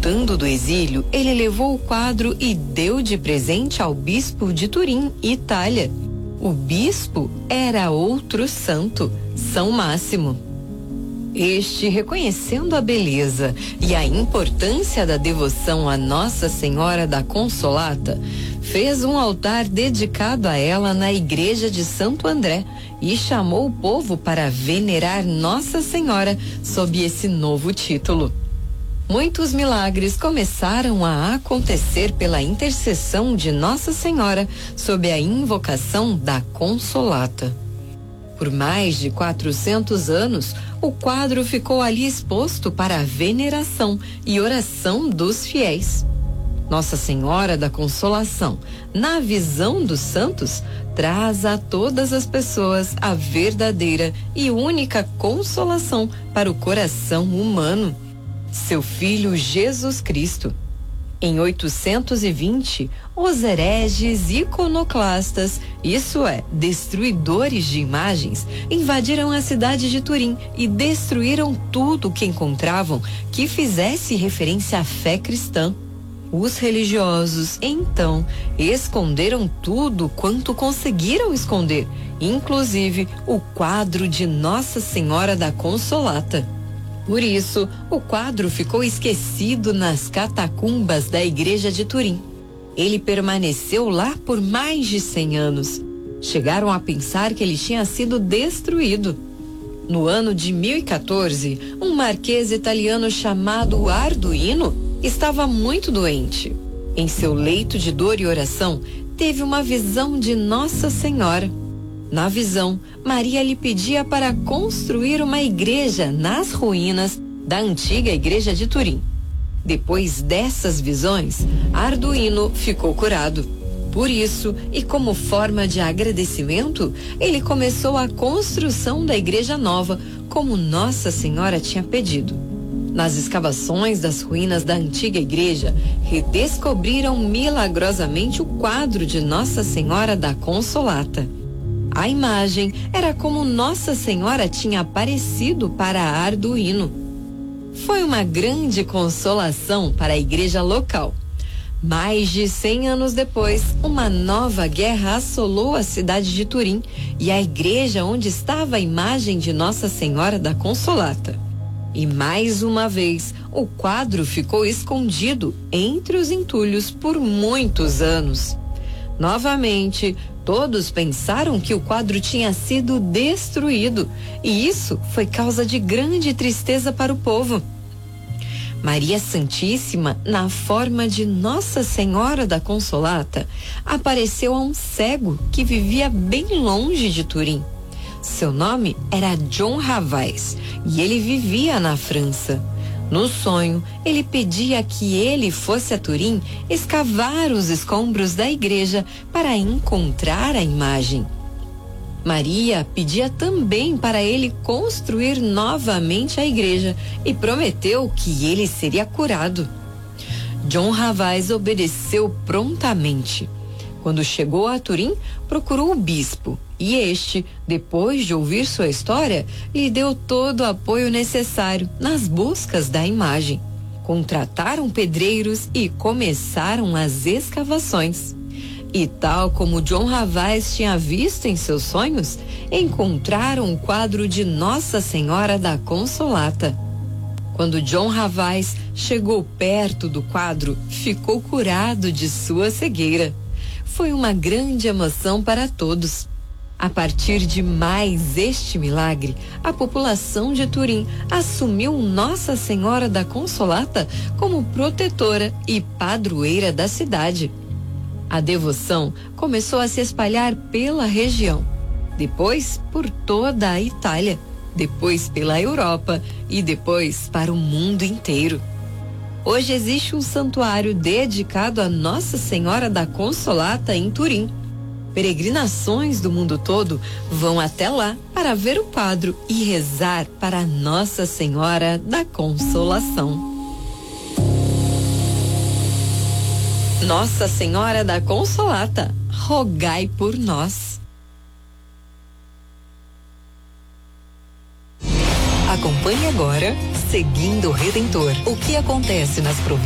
Voltando do exílio, ele levou o quadro e deu de presente ao bispo de Turim, Itália. O bispo era outro santo, São Máximo. Este, reconhecendo a beleza e a importância da devoção a Nossa Senhora da Consolata, fez um altar dedicado a ela na igreja de Santo André e chamou o povo para venerar Nossa Senhora sob esse novo título. Muitos milagres começaram a acontecer pela intercessão de Nossa Senhora sob a invocação da Consolata. Por mais de 400 anos, o quadro ficou ali exposto para a veneração e oração dos fiéis. Nossa Senhora da Consolação, na visão dos santos, traz a todas as pessoas a verdadeira e única consolação para o coração humano, seu Filho Jesus Cristo. Em 820, os hereges iconoclastas, isso é, destruidores de imagens, invadiram a cidade de Turim e destruíram tudo o que encontravam que fizesse referência à fé cristã. Os religiosos, então, esconderam tudo quanto conseguiram esconder, inclusive o quadro de Nossa Senhora da Consolata. Por isso, o quadro ficou esquecido nas catacumbas da igreja de Turim. Ele permaneceu lá por mais de 100 anos. Chegaram a pensar que ele tinha sido destruído. No ano de 1014, um marquês italiano chamado Arduino estava muito doente. Em seu leito de dor e oração, teve uma visão de Nossa Senhora. Na visão, Maria lhe pedia para construir uma igreja nas ruínas da antiga igreja de Turim. Depois dessas visões, Arduino ficou curado. Por isso, e como forma de agradecimento, ele começou a construção da igreja nova, como Nossa Senhora tinha pedido. Nas escavações das ruínas da antiga igreja, redescobriram milagrosamente o quadro de Nossa Senhora da Consolata. A imagem era como Nossa Senhora tinha aparecido para Arduino. Foi uma grande consolação para a igreja local. Mais de 100 anos depois, uma nova guerra assolou a cidade de Turim e a igreja onde estava a imagem de Nossa Senhora da Consolata. E mais uma vez, o quadro ficou escondido entre os entulhos por muitos anos. Novamente, todos pensaram que o quadro tinha sido destruído, e isso foi causa de grande tristeza para o povo. Maria Santíssima, na forma de Nossa Senhora da Consolata, apareceu a um cego que vivia bem longe de Turim. Seu nome era John Havais e ele vivia na França. No sonho, ele pedia que ele fosse a Turim escavar os escombros da igreja para encontrar a imagem. Maria pedia também para ele construir novamente a igreja e prometeu que ele seria curado. John Havais obedeceu prontamente. Quando chegou a Turim, procurou o bispo e este, depois de ouvir sua história, lhe deu todo o apoio necessário nas buscas da imagem. Contrataram pedreiros e começaram as escavações. E tal como John Havais tinha visto em seus sonhos, encontraram o quadro de Nossa Senhora da Consolata. Quando John Havais chegou perto do quadro, ficou curado de sua cegueira. Foi uma grande emoção para todos. A partir de mais este milagre, a população de Turim assumiu Nossa Senhora da Consolata como protetora e padroeira da cidade. A devoção começou a se espalhar pela região, depois por toda a Itália, depois pela Europa e depois para o mundo inteiro. Hoje existe um santuário dedicado a Nossa Senhora da Consolata em Turim. Peregrinações do mundo todo vão até lá para ver o quadro e rezar para Nossa Senhora da Consolação. Nossa Senhora da Consolata, rogai por nós. Acompanhe agora Seguindo o Redentor. O que acontece nas províncias